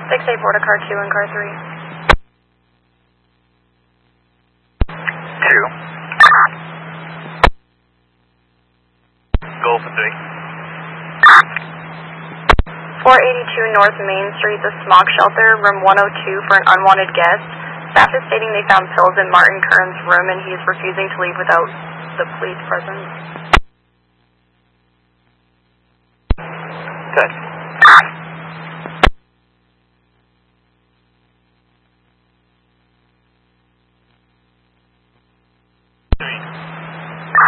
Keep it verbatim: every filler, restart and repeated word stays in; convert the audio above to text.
six eight four to car two and car three. two. Go for three. four eighty-two North Main Street, the Smog Shelter, room one oh two for an unwanted guest. Staff is stating they found pills in Martin Kern's room and he is refusing to leave without the police presence. Good.